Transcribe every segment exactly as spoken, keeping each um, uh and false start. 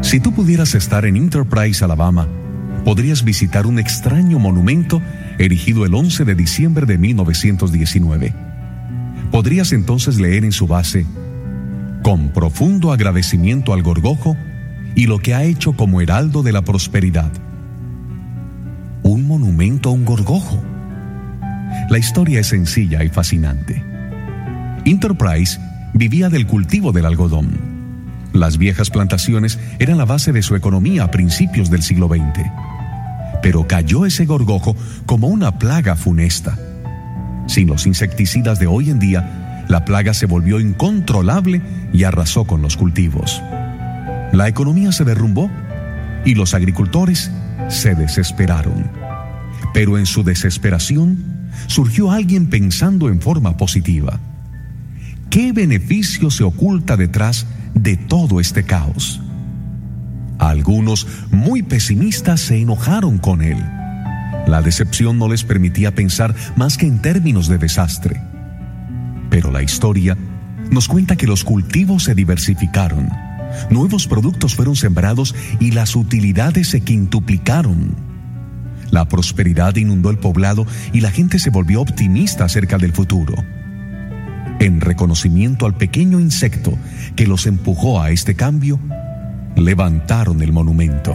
Si tú pudieras estar en Enterprise, Alabama, podrías visitar un extraño monumento erigido el once de diciembre de mil novecientos diecinueve. Podrías entonces leer en su base: con profundo agradecimiento al gorgojo y lo que ha hecho como heraldo de la prosperidad. Un monumento a un gorgojo. La historia es sencilla y fascinante. Enterprise vivía del cultivo del algodón. Las viejas plantaciones eran la base de su economía a principios del siglo veinte. Pero cayó ese gorgojo como una plaga funesta. Sin los insecticidas de hoy en día, la plaga se volvió incontrolable y arrasó con los cultivos. La economía se derrumbó y los agricultores se desesperaron. Pero en su desesperación surgió alguien pensando en forma positiva. ¿Qué beneficio se oculta detrás de todo este caos? Algunos, muy pesimistas, se enojaron con él. La decepción no les permitía pensar más que en términos de desastre. Pero la historia nos cuenta que los cultivos se diversificaron, nuevos productos fueron sembrados y las utilidades se quintuplicaron. La prosperidad inundó el poblado y la gente se volvió optimista acerca del futuro. En reconocimiento al pequeño insecto que los empujó a este cambio, levantaron el monumento.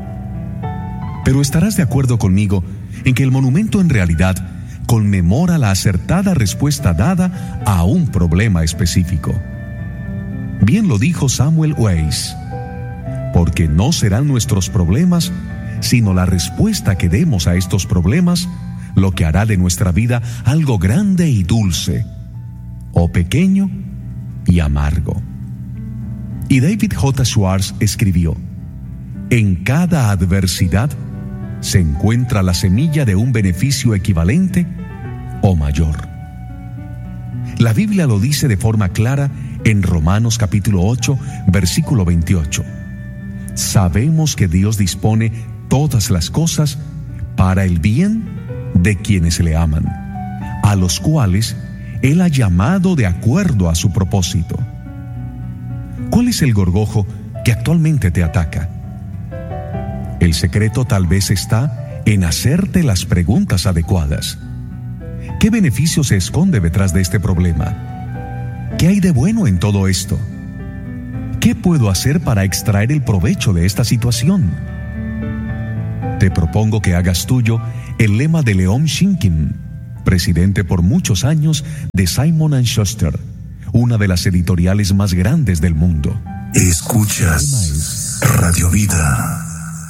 Pero estarás de acuerdo conmigo en que el monumento en realidad conmemora la acertada respuesta dada a un problema específico. Bien lo dijo Samuel Weiss: porque no serán nuestros problemas, sino la respuesta que demos a estos problemas, lo que hará de nuestra vida algo grande y dulce, o pequeño y amargo. Y David J. Schwartz escribió: en cada adversidad se encuentra la semilla de un beneficio equivalente o mayor. La Biblia lo dice de forma clara en Romanos capítulo ocho, versículo veintiocho. Sabemos que Dios dispone todas las cosas para el bien de quienes le aman, a los cuales Él ha llamado de acuerdo a su propósito. ¿Cuál es el gorgojo que actualmente te ataca? El secreto tal vez está en hacerte las preguntas adecuadas. ¿Qué beneficio se esconde detrás de este problema? ¿Qué hay de bueno en todo esto? ¿Qué puedo hacer para extraer el provecho de esta situación? Te propongo que hagas tuyo el lema de Leon Shinkin, presidente por muchos años de Simon and Schuster, una de las editoriales más grandes del mundo. Escuchas Radio Vida.